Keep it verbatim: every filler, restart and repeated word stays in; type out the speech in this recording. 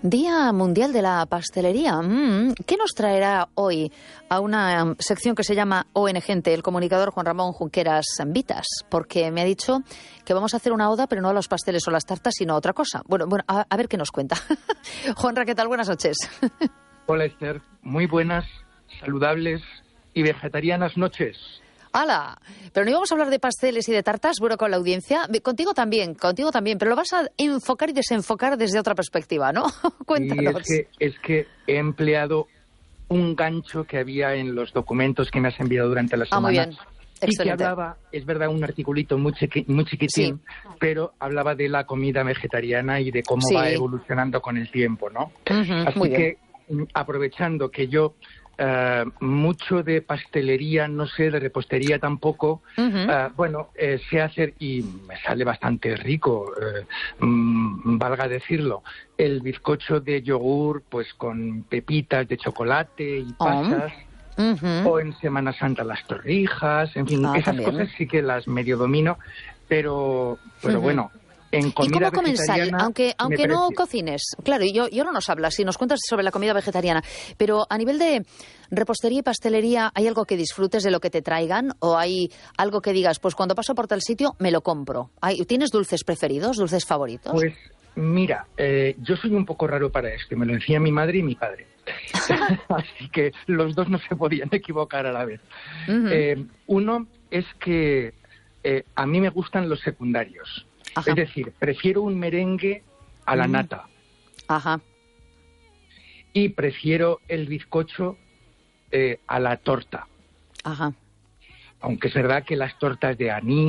Día Mundial de la Pastelería. Mm, ¿Qué nos traerá hoy a una sección que se llama O N Gente, el comunicador Juan Ramón Junqueras Vitas? Porque me ha dicho que vamos a hacer una oda, pero no a los pasteles o las tartas, sino a otra cosa. Bueno, bueno, a, a ver qué nos cuenta. Juanra, ¿qué tal? Buenas noches. Hola, Esther. Muy buenas, saludables y vegetarianas noches. ¡Hala! Pero no íbamos a hablar de pasteles y de tartas, bueno, con la audiencia. Contigo también, contigo también, pero lo vas a enfocar y desenfocar desde otra perspectiva, ¿no? Cuéntanos. Y es que, es que he empleado un gancho que había en los documentos que me has enviado durante la semana. Ah, muy bien. Y Excelente. que hablaba, es verdad, un articulito muy, chiqui, muy chiquitín, sí, pero hablaba de la comida vegetariana y de cómo sí. va evolucionando con el tiempo, ¿no? Uh-huh, Así muy que, bien. aprovechando que yo Uh, mucho de pastelería, no sé, de repostería tampoco, uh-huh. uh, bueno, eh, sé hacer, y me sale bastante rico, eh, mmm, valga decirlo, el bizcocho de yogur, pues con pepitas de chocolate y pasas, oh. uh-huh. o en Semana Santa las torrijas, en fin, ah, esas también. Cosas sí que las medio domino, pero, pero uh-huh. bueno. En comida ¿Y cómo comensal? Aunque, aunque no cocines. Claro, y yo, yo no nos hablas, si nos cuentas sobre la comida vegetariana. Pero a nivel de repostería y pastelería, ¿hay algo que disfrutes de lo que te traigan? ¿O hay algo que digas, pues cuando paso por tal sitio, me lo compro? ¿Tienes dulces preferidos, dulces favoritos? Pues mira, eh, yo soy un poco raro para esto. Me lo decía mi madre y mi padre. Así que los dos no se podían equivocar a la vez. Uh-huh. eh, uno es que eh, a mí me gustan los secundarios. Ajá. Es decir, prefiero un merengue a la mm. nata. Ajá. Y prefiero el bizcocho eh, a la torta. Ajá. Aunque es verdad que las tortas de anís